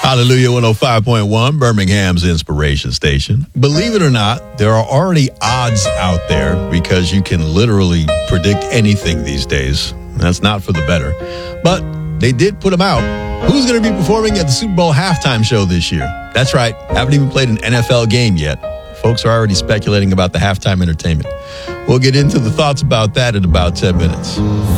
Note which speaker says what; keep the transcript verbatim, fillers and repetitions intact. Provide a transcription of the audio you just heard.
Speaker 1: Hallelujah one oh five point one, Birmingham's inspiration station. Believe it or not, there are already odds out there because you can literally predict anything these days. That's not for the better. But they did put them out. Who's going to be performing at the Super Bowl halftime show this year? That's right. Haven't even played an N F L game yet. Folks are already speculating about the halftime entertainment. We'll get into the thoughts about that in about ten minutes.